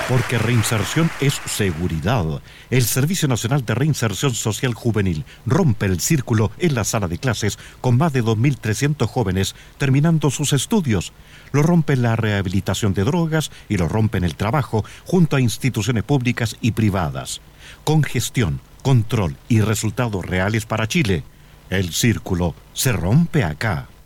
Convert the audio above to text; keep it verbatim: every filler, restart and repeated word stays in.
Porque reinserción es seguridad. El Servicio Nacional de Reinserción Social Juvenil rompe el círculo en la sala de clases con más de dos mil trescientos jóvenes terminando sus estudios. Lo rompe en la rehabilitación de drogas y lo rompe en el trabajo junto a instituciones públicas y privadas. Con gestión, control y resultados reales para Chile, el círculo se rompe acá.